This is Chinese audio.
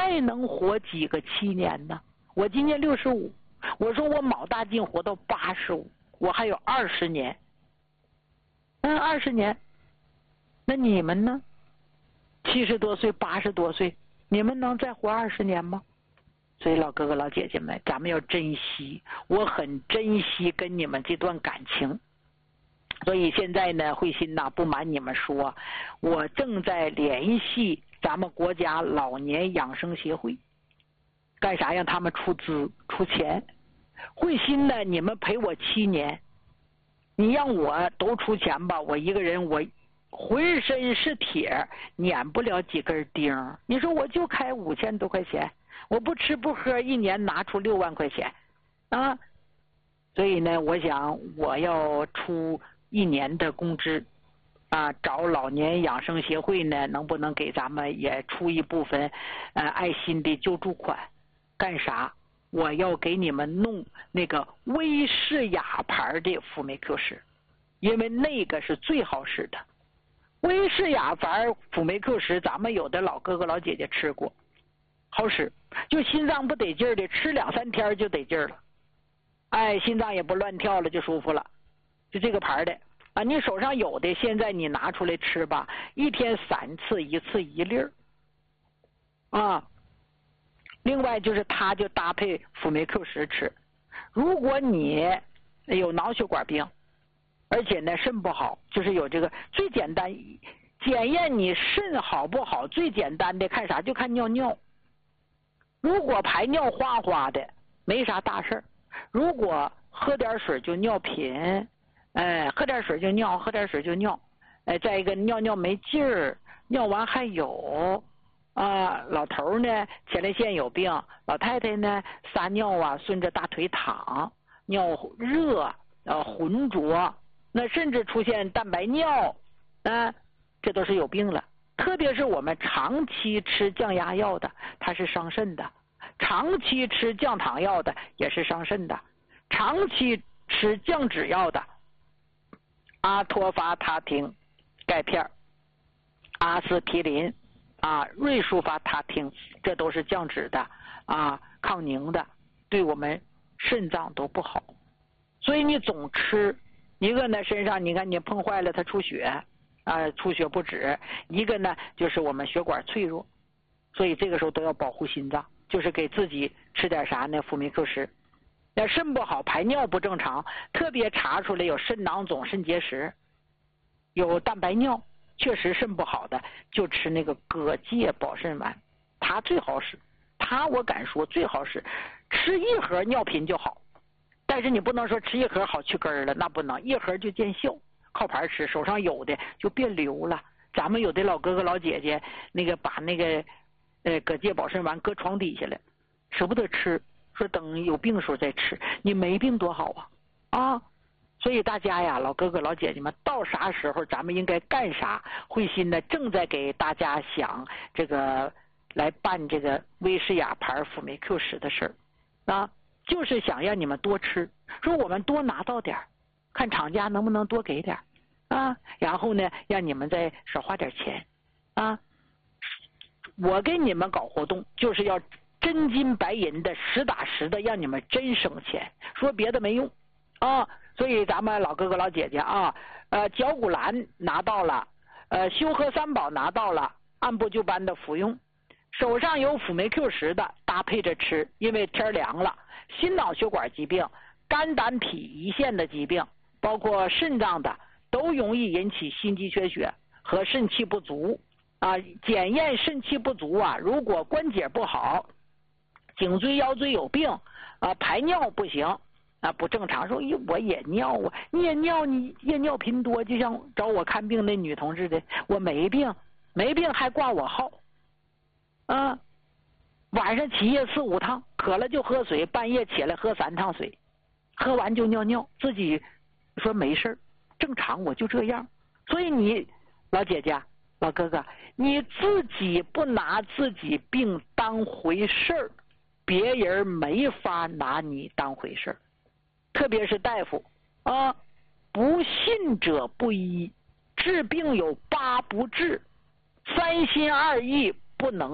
还能活几个7年呢？我今年65，我说我卯大劲活到85，我还有20年。20年。那你们呢？70多岁、80多岁，你们能再活20年吗？所以老哥哥老姐姐们，咱们要珍惜，我很珍惜跟你们这段感情。所以现在呢，慧心呐，不瞒你们说，我正在联系咱们国家老年养生协会，干啥？让他们出资出钱。慧心呢，你们陪我7年，你让我都出钱吧，我一个人我浑身是铁，撵不了几根钉。你说我就开5000多块钱，我不吃不喝，1年拿出6万块钱啊！所以呢，我想我要出1年的工资啊，找老年养生协会呢，能不能给咱们也出一部分爱心的救助款？干啥？我要给你们弄那个威士雅牌的辅酶 Q 十，因为那个是最好使的。威士雅牌辅酶 Q 十，咱们有的老哥哥老姐姐吃过，好使，就心脏不得劲儿的，吃2、3天就得劲儿了。哎，心脏也不乱跳了，就舒服了。就这个牌的啊，你手上有的，现在你拿出来吃吧，1天3次，1次1粒儿啊。另外就是它就搭配辅酶 Q 十吃。如果你有脑血管病，而且呢肾不好，就是有这个最简单检验你肾好不好，最简单的看啥？就看尿尿。如果排尿哗哗的，没啥大事儿；如果喝点水就尿频，喝点水就尿，喝点水就尿，再一个尿尿没劲儿，尿完还有。老头呢前列腺有病，老太太呢撒尿啊顺着大腿淌，尿热浑浊，那甚至出现蛋白尿，这都是有病了。特别是我们长期吃降压药的，它是伤肾的；长期吃降糖药的也是伤肾的；长期吃降脂药的，阿托伐他汀钙片、阿司匹林瑞舒伐他汀，这都是降脂的抗凝的，对我们肾脏都不好。所以你总吃一个呢，身上你看你碰坏了它出血出血不止；一个呢就是我们血管脆弱，所以这个时候都要保护心脏，就是给自己吃点啥呢？辅酶 Q 十。那肾不好，排尿不正常，特别查出来有肾囊肿、肾结石，有蛋白尿，确实肾不好的，就吃那个蛤介保肾丸，它最好使，它我敢说最好使，吃1盒尿频就好。但是你不能说吃1盒好去根儿了，那不能，1盒就见效，靠牌吃，手上有的就别留了。咱们有的老哥哥老姐姐那个把那个蛤介保肾丸搁床底下了，舍不得吃，说等有病的时候再吃。你没病多好啊！所以大家呀，老哥哥老姐姐们，到啥时候咱们应该干啥？慧心呢正在给大家想这个来办这个威士雅牌辅酶 Q 十的事儿就是想让你们多吃，说我们多拿到点儿，看厂家能不能多给点儿然后呢让你们再少花点钱我给你们搞活动就是要真金白银的实打实的让你们真省钱，说别的没用所以咱们老哥哥老姐姐绞股蓝拿到了，修和三宝拿到了，按部就班的服用。手上有辅酶 Q 十的搭配着吃，因为天凉了，心脑血管疾病、肝胆脾胰腺的疾病，包括肾脏的，都容易引起心肌缺血和肾气不足检验肾气不足如果关节不好，颈椎腰椎有病排尿不行不正常，说我也尿你也尿，你夜尿频多，就像找我看病那女同志的，我没病还挂我号晚上起夜4、5趟，渴了就喝水，半夜起来喝3趟水，喝完就尿尿，自己说没事正常，我就这样。所以你老姐姐老哥哥，你自己不拿自己病当回事儿，别人没法拿你当回事儿。特别是大夫不信者不医，治病有8不治，3心2意不能